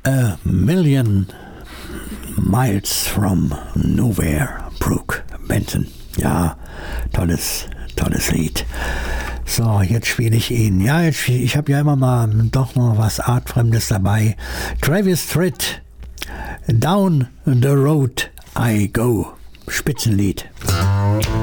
A Million Miles from Nowhere, Brooke Benton. Ja, tolles Lied. So, jetzt spiele ich ihn. Ja, ich habe ja immer mal doch noch was Artfremdes dabei. Travis Tritt, Down the Road I Go. Spitzenlied.